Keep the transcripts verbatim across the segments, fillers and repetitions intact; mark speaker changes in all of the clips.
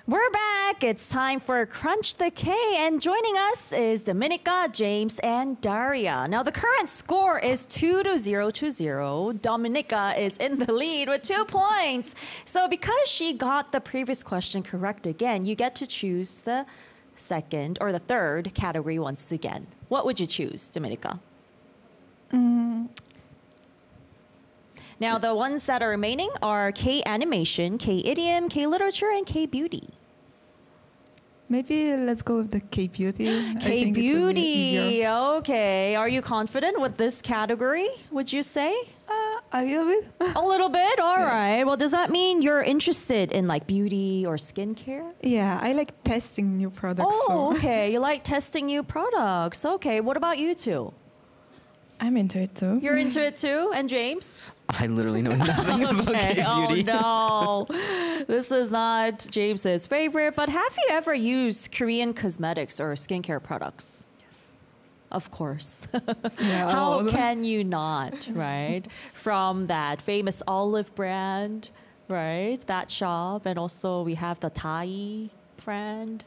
Speaker 1: We're back. It's time for Crunch the K. And joining us is Dominica, James, and Daria. Now, the current score is two to zero to zero. Dominica is in the lead with two points. So because she got the previous question correct again, you get to choose the second or the third category once again. What would you choose, Dominica?
Speaker 2: Mm.
Speaker 1: Now, the ones that are remaining are K animation, K idiom, K literature, and K beauty.
Speaker 2: Maybe let's go with the K beauty.
Speaker 1: K beauty. Okay. Are you confident with this category, would you say?
Speaker 2: Uh, a little bit.
Speaker 1: A little bit? All
Speaker 2: Yeah.
Speaker 1: right. Well, does that mean you're interested in like beauty or skincare?
Speaker 2: Yeah, I like testing new products.
Speaker 1: Oh,
Speaker 2: so.
Speaker 1: okay. You like testing new products. Okay. What about you two?
Speaker 2: I'm into it too.
Speaker 1: You're into it too? And James?
Speaker 3: I literally know nothing about
Speaker 1: Okay.
Speaker 3: K-beauty.
Speaker 1: Oh, no. This is not James's favorite, but have you ever used Korean cosmetics or skincare products?
Speaker 2: Yes.
Speaker 1: Of course.
Speaker 2: Yeah,
Speaker 1: How
Speaker 2: all the-
Speaker 1: can you not, right? From that famous olive brand, right? That shop. And also we have the Thai brand.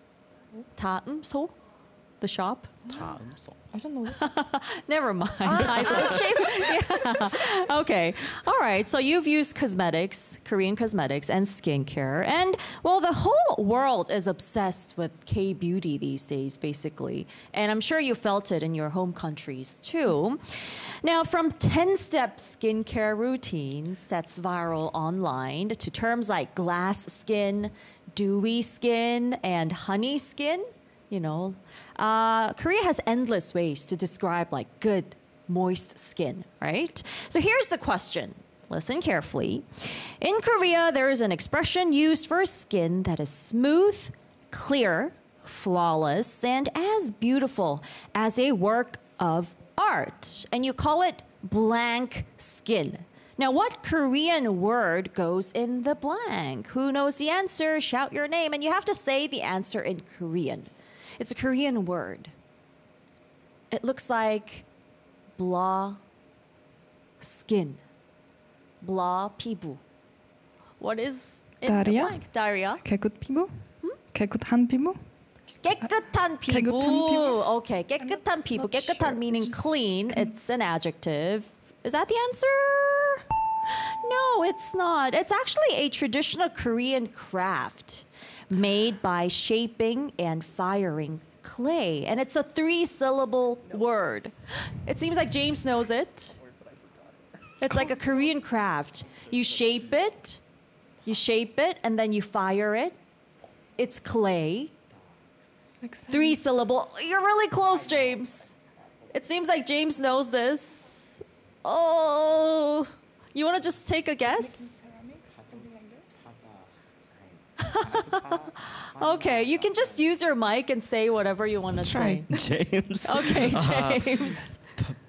Speaker 1: 다음소? The shop?
Speaker 2: I don't know this.
Speaker 1: Never mind. Thai salt shape. Yeah. Okay. All right. So you've used cosmetics, Korean cosmetics, and skincare. And, well, the whole world is obsessed with K-beauty these days, basically. And I'm sure you felt it in your home countries, too. Now, from ten-step skincare routines that's viral online to terms like glass skin, dewy skin, and honey skin, you know, uh, Korea has endless ways to describe like good, moist skin, right? So here's the question. Listen carefully. In Korea, there is an expression used for skin that is smooth, clear, flawless, and as beautiful as a work of art. And you call it blank skin. Now, what Korean word goes in the blank? Who knows the answer? Shout your name, and you have to say the answer in Korean. It's a Korean word. It looks like blah skin. Blah 피부. What is in the
Speaker 2: Daria?
Speaker 1: blank? Daria?
Speaker 2: 개굿 피부? 개굿한 피부?
Speaker 1: 깨끗한 피부.
Speaker 2: 깨끗한 피부.
Speaker 1: Okay, 깨끗한 피부.
Speaker 2: not
Speaker 1: 깨끗한
Speaker 2: sure.
Speaker 1: meaning
Speaker 2: It's just
Speaker 1: clean. It's an adjective. Is that the answer? No, it's not. It's actually a traditional Korean craft made by shaping and firing clay. And it's a three-syllable word. It seems like James knows it. It's like a Korean craft. You shape it, you shape it, and then you fire it. It's clay. Three syllable. You're really close, James. It seems like James knows this. Oh, you want to just take a guess? Okay, you can just use your mic and say whatever you want to say.
Speaker 2: Try.
Speaker 3: James.
Speaker 1: Okay, James.